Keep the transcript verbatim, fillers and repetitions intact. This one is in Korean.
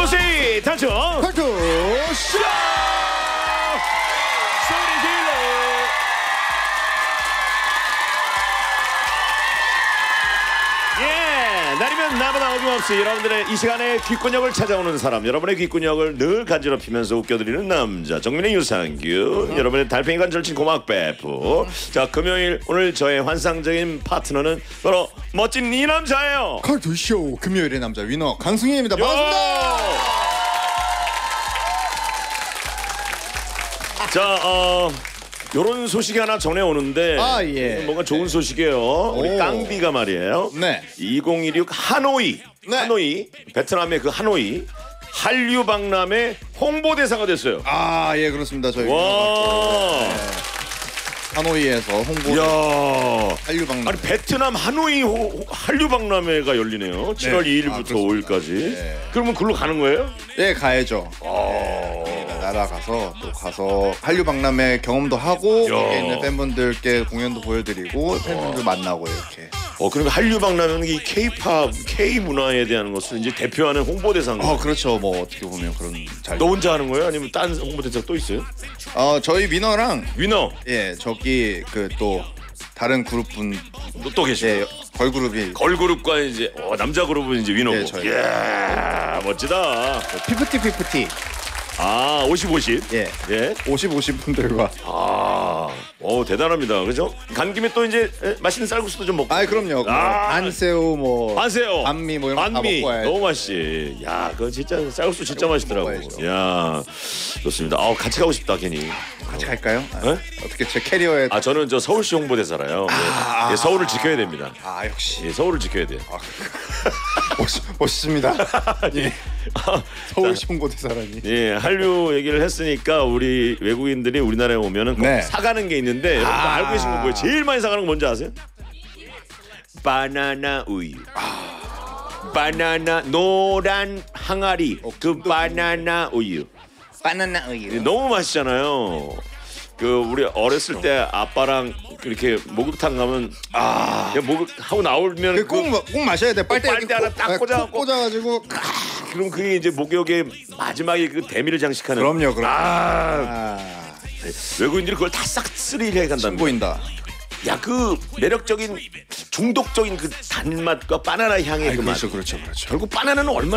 옥세이 단청 탈투 쇼! 소리 질러. 예, 날이면 나보다 어김없이 여러분들의 이 시간에 귓근육을 찾아오는 사람, 여러분의 귓근육을 늘 간지럽히면서 웃겨드리는 남자 정민의 유산균, 음. 여러분의 달팽이관 절친 고막 베프. 자, 금요일 오늘 저의 환상적인 파트너는 바로 멋진 이 남자예요. 탈투 쇼 금요일의 남자 위너 강승희입니다. 반갑습니다. 자, 어, 요런 소식이 하나 전해오는데 아, 예. 뭔가 좋은 소식이에요. 우리 오. 깡비가 말이에요. 네. 이천십육 하노이, 네. 하노이, 베트남의 그 하노이 한류 박람회 홍보대사가 됐어요. 아, 예, 그렇습니다. 저희 와, 네. 하노이에서 홍보 야, 한류 박람회. 아니 베트남 하노이 호, 한류 박람회가 열리네요. 칠월 이일부터 아, 오일까지. 네. 그러면 글로 가는 거예요? 예, 가야죠. 아. 예, 날아가서 또 가서 한류 박람회 경험도 하고 야. 거기에 있는 팬분들께 공연도 보여드리고 팬분들 만나고 이렇게. 어, 그러면 한류 박람회는 이 K-팝, K 문화에 대한 것을 이제 대표하는 홍보대사인 거예요. 어, 그렇죠. 뭐 어떻게 보면 그런 잘. 너 혼자 하는 거예요? 아니면 딴 홍보대사가 또 있어요? 어, 저희 위너랑 위너 예, 저기 그 또 다른 그룹분 또, 또 계시고 예, 걸그룹이 걸그룹과 이제 어, 남자 그룹은 이제 위너고. 예, 저희. 이야, 멋지다. 피프티 피프티. 아, 오십 오십. 예. 예. 오십 오십 분들과. 아, 오, 대단합니다. 그죠? 간 김에 또 이제 에, 맛있는 쌀국수도 좀 먹고. 아, 그럼요. 아. 안새우 뭐 반세요. 반미 뭐 이런 거 다 반미 먹고 와야죠. 너무 맛있지. 야, 그거 진짜 쌀국수 진짜 맛있더라고. 먹어야죠. 야, 좋습니다. 아, 같이 가고 싶다 괜히. 같이 갈까요? 아, 네? 어떻게 제 캐리어에 아, 저는 저 서울시 홍보대사라요. 아. 예, 예, 서울을 지켜야 됩니다. 아, 역시 예, 서울을 지켜야 돼요. 멋있, 멋있습니다. 예. 아, 서울시 홍보대사라니. 예, 한류 얘기를 했으니까 우리 외국인들이 우리나라에 오면은 꼭 네. 사가는 게 있는데 여러분 아. 알고 계신 거 뭐예요? 제일 많이 사가는 거 뭔지 아세요? 바나나 우유. 바나나 노란 항아리. 그 바나나 우유. 바나나 우유. 너무 맛있잖아요. 그 우리 어렸을 때 아빠랑 이렇게 목욕탕 가면 아, 그냥 목욕 하고 나오면 꼭꼭 꼭 마셔야 돼. 빨대 빨대 하나 딱 꽂아갖고. 꽂아가지고. 그럼 그게 이제 목욕의 마지막에 그 대미를 장식하는. 그럼요, 그럼. 아, 아, 외국인들이 그걸 다 싹쓸이 해 간다는 거야. 보인다. 야, 그 매력적인 중독적인 그 단맛과 바나나 향의 아이, 그 맛. 그렇죠, 그렇죠, 그렇죠. 결국 바나나는 얼마나